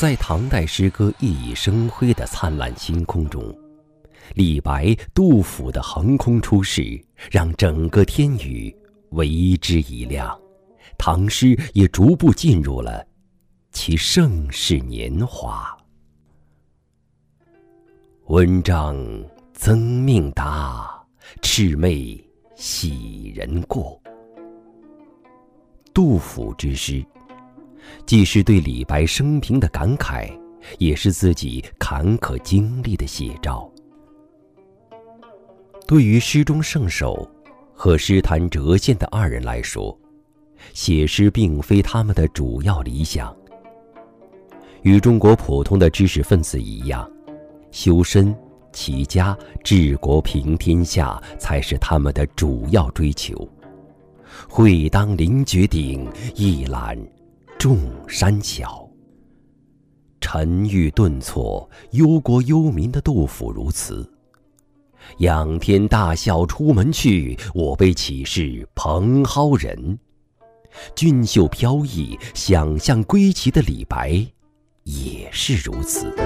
在唐代诗歌熠熠生辉的灿烂星空中，李白、杜甫的横空出世，让整个天宇为之一亮，唐诗也逐步进入了其盛世年华。文章曾命达，魑魅喜人过。杜甫之诗，既是对李白生平的感慨，也是自己坎坷经历的写照。对于诗中圣手和诗坛谪仙的二人来说，写诗并非他们的主要理想。与中国普通的知识分子一样，修身、齐家、治国、平天下才是他们的主要追求。会当凌绝顶，一览众山小。沉郁顿挫、忧国忧民的杜甫如此。仰天大笑出门去，我辈岂是蓬蒿人。俊秀飘逸、想象归奇的李白也是如此。